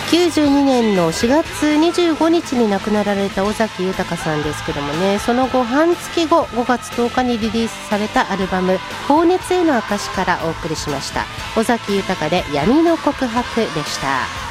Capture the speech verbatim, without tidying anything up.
きゅうじゅうにねんのしがつにじゅうごにちに亡くなられた尾崎豊さんですけどもね、その後半月後ごがつとおかにリリースされたアルバム放熱への証からお送りしました。尾崎豊で闇の告白でした。